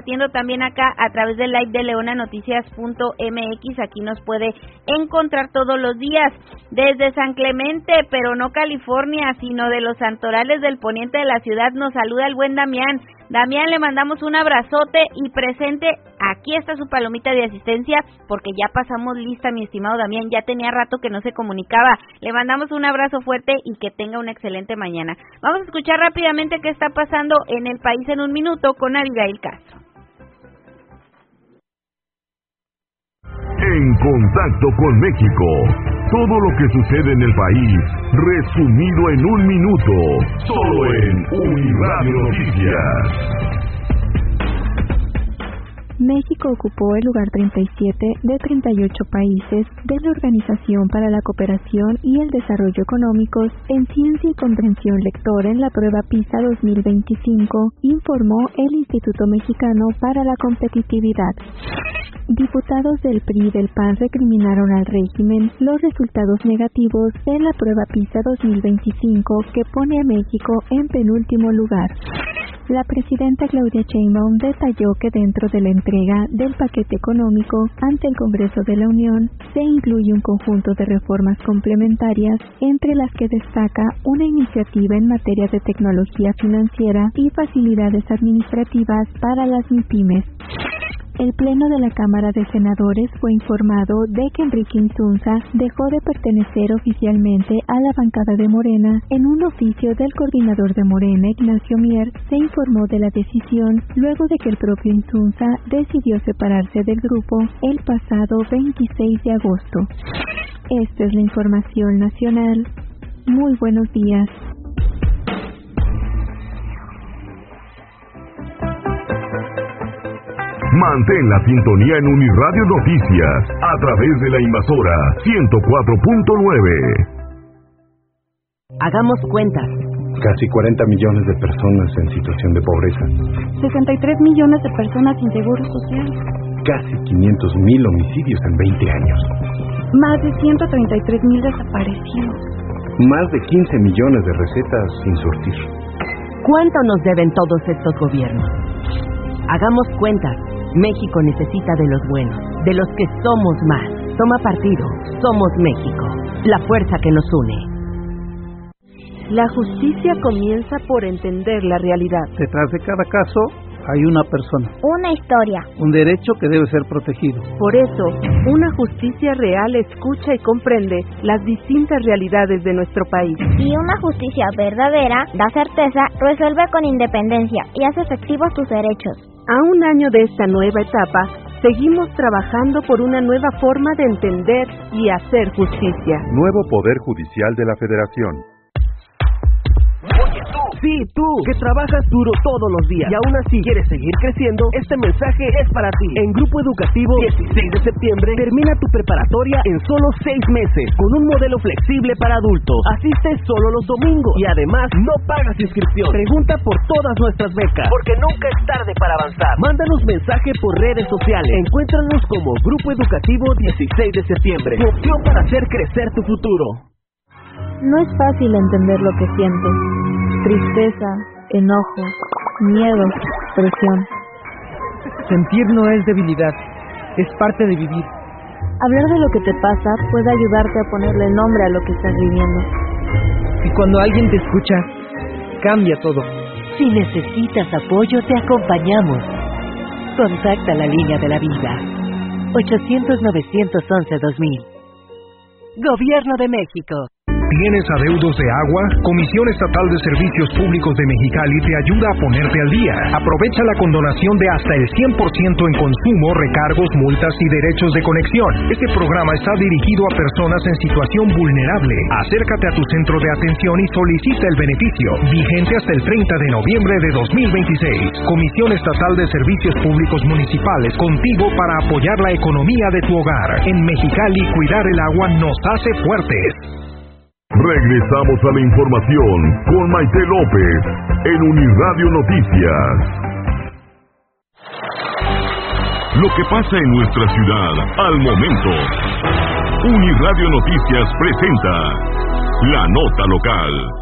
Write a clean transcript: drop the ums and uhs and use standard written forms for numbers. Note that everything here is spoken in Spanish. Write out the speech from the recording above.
Viendo también acá a través del live de leonanoticias.mx, aquí nos puede encontrar todos los días desde San Clemente, pero no California, sino de los santorales del poniente de la ciudad. Nos saluda el buen Damián. Damián, le mandamos un abrazote y presente, aquí está su palomita de asistencia, porque ya pasamos lista, mi estimado Damián, ya tenía rato que no se comunicaba. Le mandamos un abrazo fuerte y que tenga una excelente mañana. Vamos a escuchar rápidamente qué está pasando en el país en un minuto con Abigail Castro. En contacto con México, todo lo que sucede en el país, resumido en un minuto, solo en Uniradio Noticias. México ocupó el lugar 37 de 38 países de la Organización para la Cooperación y el Desarrollo Económicos en Ciencia y Comprensión Lectora en la prueba PISA 2025, informó el Instituto Mexicano para la Competitividad. Diputados del PRI y del PAN recriminaron al régimen los resultados negativos de la prueba PISA 2025 que pone a México en penúltimo lugar. La presidenta Claudia Sheinbaum detalló que dentro de la entrega del paquete económico ante el Congreso de la Unión se incluye un conjunto de reformas complementarias, entre las que destaca una iniciativa en materia de tecnología financiera y facilidades administrativas para las MIPYMES. El Pleno de la Cámara de Senadores fue informado de que Enrique Insunza dejó de pertenecer oficialmente a la bancada de Morena. En un oficio del coordinador de Morena, Ignacio Mier, se informó de la decisión luego de que el propio Insunza decidió separarse del grupo el pasado 26 de agosto. Esta es la información nacional. Muy buenos días. Mantén la sintonía en Uniradio Noticias a través de la invasora 104.9. Hagamos cuentas. Casi 40 millones de personas en situación de pobreza. 63 millones de personas sin seguro social. Casi 500,000 homicidios en 20 años. Más de 133,000 desaparecidos. Más de 15 millones de recetas sin surtir. ¿Cuánto nos deben todos estos gobiernos? Hagamos cuentas. México necesita de los buenos, de los que somos más. Toma partido. Somos México, la fuerza que nos une. La justicia comienza por entender la realidad. Detrás de cada caso hay una persona. Una historia. Un derecho que debe ser protegido. Por eso, una justicia real escucha y comprende las distintas realidades de nuestro país. Y una justicia verdadera da certeza, resuelve con independencia y hace efectivos tus derechos. A un año de esta nueva etapa, seguimos trabajando por una nueva forma de entender y hacer justicia. Nuevo Poder Judicial de la Federación. Oye tú, sí tú, que trabajas duro todos los días y aún así quieres seguir creciendo, este mensaje es para ti. En Grupo Educativo 16 de septiembre termina tu preparatoria en solo 6 meses con un modelo flexible para adultos. Asistes solo los domingos y además no pagas inscripción. Pregunta por todas nuestras becas porque nunca es tarde para avanzar. Mándanos mensaje por redes sociales. Encuéntranos como Grupo Educativo 16 de septiembre. Tu opción para hacer crecer tu futuro. No es fácil entender lo que sientes. Tristeza, enojo, miedo, presión. Sentir no es debilidad, es parte de vivir. Hablar de lo que te pasa puede ayudarte a ponerle nombre a lo que estás viviendo. Y cuando alguien te escucha, cambia todo. Si necesitas apoyo, te acompañamos. Contacta la línea de la vida. 800-911-2000. Gobierno de México. ¿Tienes adeudos de agua? Comisión Estatal de Servicios Públicos de Mexicali te ayuda a ponerte al día. Aprovecha la condonación de hasta el 100% en consumo, recargos, multas y derechos de conexión. Este programa está dirigido a personas en situación vulnerable. Acércate a tu centro de atención y solicita el beneficio. Vigente hasta el 30 de noviembre de 2026. Comisión Estatal de Servicios Públicos Municipales, contigo para apoyar la economía de tu hogar. En Mexicali, cuidar el agua nos hace fuertes. Regresamos a la información con Maite López en Uniradio Noticias. Lo que pasa en nuestra ciudad al momento. Uniradio Noticias presenta La Nota Local.